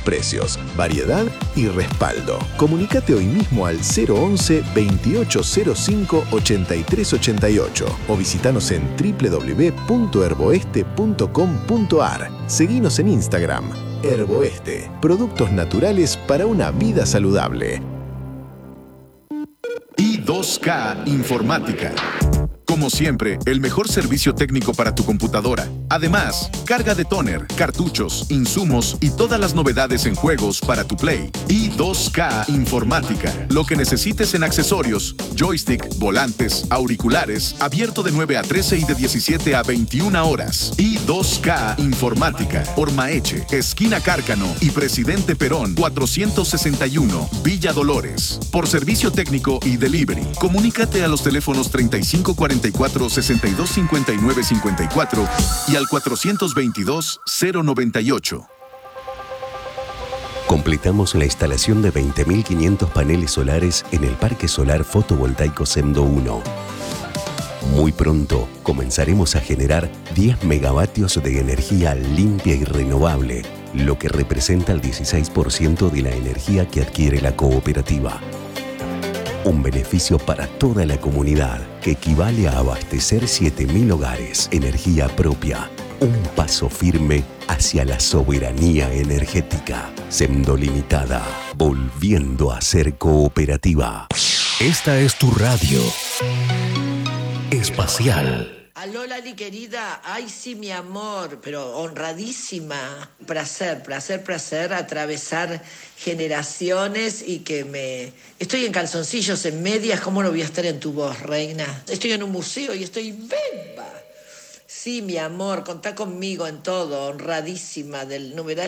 precios, variedad y respaldo. Comunícate hoy mismo al 011-2805-8388 o visitanos en www.herboeste.com.ar. Seguinos en Instagram. Herboeste, productos naturales para una vida saludable. I2K Informática. Como siempre, el mejor servicio técnico para tu computadora. Además, carga de tóner, cartuchos, insumos y todas las novedades en juegos para tu Play. I2K Informática. Lo que necesites en accesorios, joystick, volantes, auriculares, abierto de 9 a 13 y de 17 a 21 horas. I2K Informática. Ormaeche, esquina Cárcano y Presidente Perón, 461, Villa Dolores. Por servicio técnico y delivery, comunícate a los teléfonos 3544-6259-54 y al 422-098. Completamos la instalación de 20.500 paneles solares en el Parque Solar Fotovoltaico Semdo 1. Muy pronto comenzaremos a generar 10 megavatios de energía limpia y renovable, lo que representa el 16% de la energía que adquiere la cooperativa. Un beneficio para toda la comunidad que equivale a abastecer 7.000 hogares. Energía propia. Un paso firme hacia la soberanía energética. Semdo Limitada. Volviendo a ser cooperativa. Esta es tu radio. Espacial. Aló, Lali querida, ay sí, mi amor, pero honradísima. Placer atravesar generaciones y Estoy en calzoncillos, en medias, ¿cómo no voy a estar en tu voz, reina? Estoy en un museo y estoy beba. Sí, mi amor, contá conmigo en todo, honradísima del numeral.